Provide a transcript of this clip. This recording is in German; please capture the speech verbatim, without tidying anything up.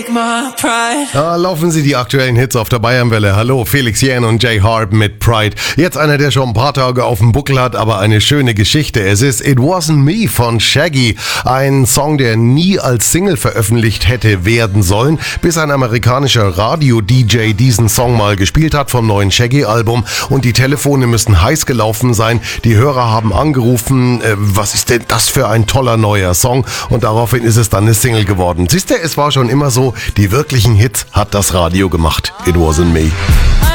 Da laufen sie die aktuellen Hits auf der Bayernwelle. Hallo, Felix Jähn und Jay Harp mit Pride. Jetzt einer, der schon ein paar Tage auf dem Buckel hat, aber eine schöne Geschichte. Es ist It Wasn't Me von Shaggy. Ein Song, der nie als Single veröffentlicht hätte werden sollen, bis ein amerikanischer Radio-D J diesen Song mal gespielt hat vom neuen Shaggy-Album. Und die Telefone müssen heiß gelaufen sein. Die Hörer haben angerufen, äh, was ist denn das für ein toller neuer Song? Und daraufhin ist es dann eine Single geworden. Siehst du, es war schon immer so, die wirklichen Hits hat das Radio gemacht. It Wasn't Me.